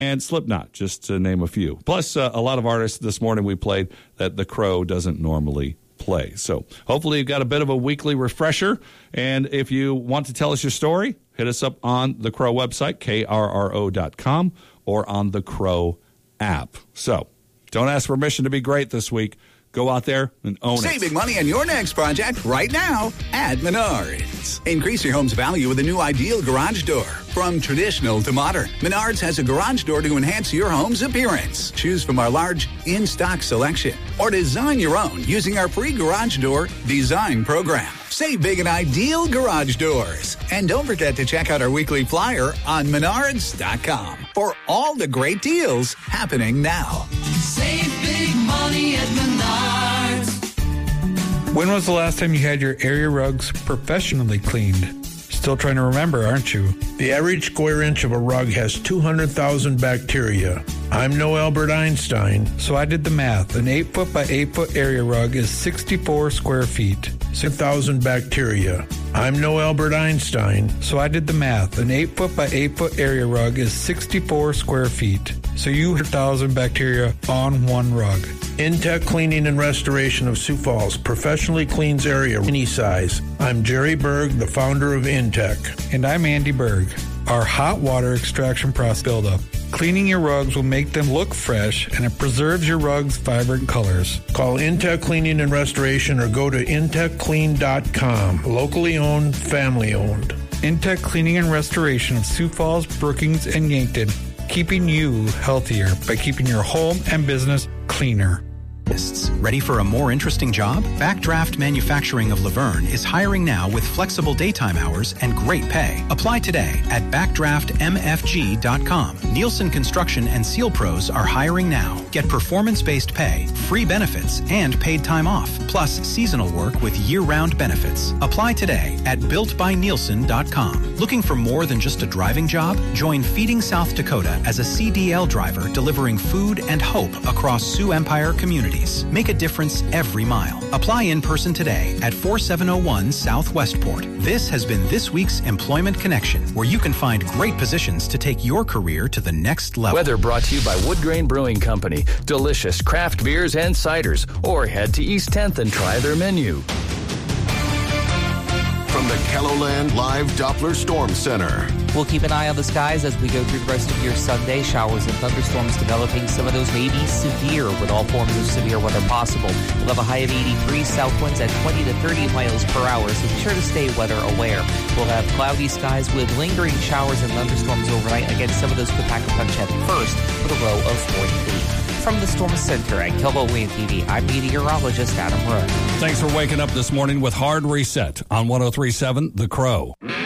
and Slipknot, just to name a few. Plus, a lot of artists this morning we played that the Crow doesn't normally play. So hopefully you've got a bit of a weekly refresher. And if you want to tell us your story, hit us up on the Crow website, krro.com, or on the Crow app. So don't ask permission to be great this week. Go out there and own it. Saving money on your next project right now at Menards. Increase your home's value with a new Ideal garage door. From traditional to modern, Menards has a garage door to enhance your home's appearance. Choose from our large in-stock selection or design your own using our free garage door design program. Save big at Ideal Garage Doors. And don't forget to check out our weekly flyer on Menards.com for all the great deals happening now. Save big money at Menards. When was the last time you had your area rugs professionally cleaned? Still trying to remember, aren't you? The average square inch of a rug has 200,000 bacteria. I'm no Albert Einstein. So I did the math. An 8-foot by 8-foot area rug is 64 square feet. 6,000 bacteria. I'm no Albert Einstein. So I did the math. An 8-foot by 8-foot area rug is 64 square feet. So you have 1,000 bacteria on one rug. Intech Cleaning and Restoration of Sioux Falls professionally cleans area any size. I'm Jerry Berg, the founder of Intech. And I'm Andy Berg. Our hot water extraction process buildup. Cleaning your rugs will make them look fresh, and it preserves your rugs' vibrant colors. Call Intech Cleaning and Restoration or go to intechclean.com. Locally owned, family owned. Intech Cleaning and Restoration of Sioux Falls, Brookings, and Yankton, keeping you healthier by keeping your home and business cleaner. Ready for a more interesting job? Backdraft Manufacturing of Laverne is hiring now with flexible daytime hours and great pay. Apply today at backdraftmfg.com. Nielsen Construction and Seal Pros are hiring now. Get performance-based pay, free benefits, and paid time off, plus seasonal work with year-round benefits. Apply today at builtbynielsen.com. Looking for more than just a driving job? Join Feeding South Dakota as a CDL driver delivering food and hope across Sioux Empire communities. Make a difference every mile. Apply in person today at 4701 South Westport. This has been this week's Employment Connection, where you can find great positions to take your career to the next level. Weather brought to you by Wood Grain Brewing Company. Delicious craft beers and ciders. Or head to East 10th and try their menu. From the KELOLAND Live Doppler Storm Center. We'll keep an eye on the skies as we go through the rest of your Sunday. Showers and thunderstorms developing. Some of those may be severe with all forms of severe weather possible. We'll have a high of 83, south winds at 20 to 30 miles per hour, so be sure to stay weather aware. We'll have cloudy skies with lingering showers and thunderstorms overnight. Again, some of those could pack a punch at first with a low of 43. From the Storm Center at KELOLAND TV, I'm meteorologist Adam Rowe. Thanks for waking up this morning with Hard Reset on 103.7 The Crow.